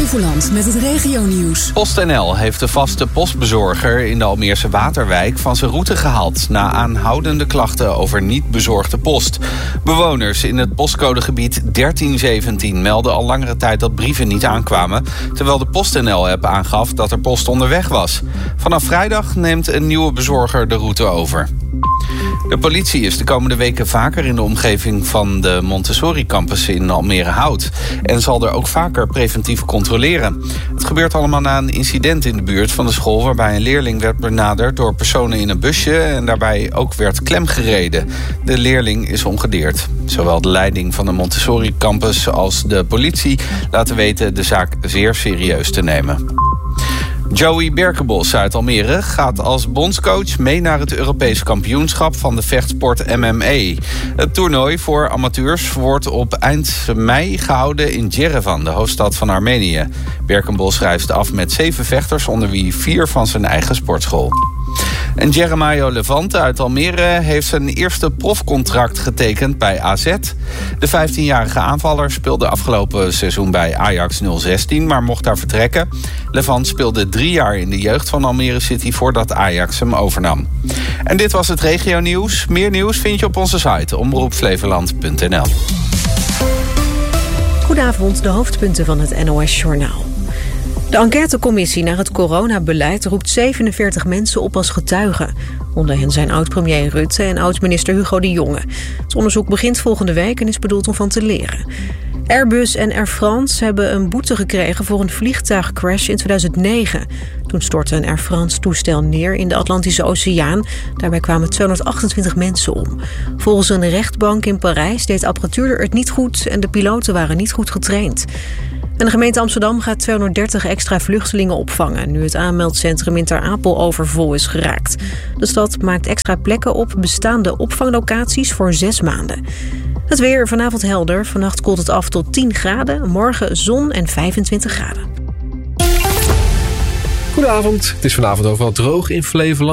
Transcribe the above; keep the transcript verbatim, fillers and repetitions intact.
Flevoland met het regionieuws. PostNL heeft de vaste postbezorger in de Almeerse Waterwijk van zijn route gehaald na aanhoudende klachten over niet bezorgde post. Bewoners in het postcodegebied dertien zeventien melden al langere tijd dat brieven niet aankwamen, terwijl de PostNL-app aangaf dat er post onderweg was. Vanaf vrijdag neemt een nieuwe bezorger de route over. De politie is de komende weken vaker in de omgeving van de Montessori-campus in Almere-Hout en zal er ook vaker preventief controleren. Het gebeurt allemaal na een incident in de buurt van de school waarbij een leerling werd benaderd door personen in een busje en daarbij ook werd klemgereden. De leerling is ongedeerd. Zowel de leiding van de Montessori-campus als de politie laten weten de zaak zeer serieus te nemen. Joey Berkenbos uit Almere gaat als bondscoach mee naar het Europees kampioenschap van de vechtsport M M A. Het toernooi voor amateurs wordt op eind mei gehouden in Yerevan, de hoofdstad van Armenië. Berkenbos reist af met zeven vechters, onder wie vier van zijn eigen sportschool. En Jeremiah Levante uit Almere heeft zijn eerste profcontract getekend bij A Z. De vijftienjarige aanvaller speelde afgelopen seizoen bij Ajax nul zestien, maar mocht daar vertrekken. Levante speelde drie jaar in de jeugd van Almere City voordat Ajax hem overnam. En dit was het regionieuws. Meer nieuws vind je op onze site omroep flevoland punt n l. Goedenavond, de hoofdpunten van het N O S-journaal. De enquêtecommissie naar het coronabeleid roept zevenenveertig mensen op als getuigen. Onder hen zijn oud-premier Rutte en oud-minister Hugo de Jonge. Het onderzoek begint volgende week en is bedoeld om van te leren. Airbus en Air France hebben een boete gekregen voor een vliegtuigcrash in tweeduizend negen. Toen stortte een Air France-toestel neer in de Atlantische Oceaan. Daarbij kwamen tweehonderdachtentwintig mensen om. Volgens een rechtbank in Parijs deed de apparatuur het niet goed en de piloten waren niet goed getraind. En de gemeente Amsterdam gaat tweehonderddertig extra vluchtelingen opvangen, nu het aanmeldcentrum in Ter Apel overvol is geraakt. De stad maakt extra plekken op bestaande opvanglocaties voor zes maanden. Het weer vanavond helder, vannacht koelt het af tot tien graden, morgen zon en vijfentwintig graden. Goedenavond, het is vanavond overal droog in Flevoland.